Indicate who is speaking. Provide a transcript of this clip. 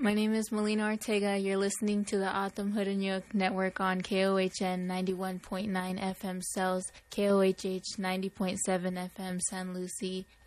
Speaker 1: My name is Melina Ortega. You're listening to the Atom Hood and Yoke Network on KOHN 91.9 FM Cells, KOHH 90.7 FM San Lucie,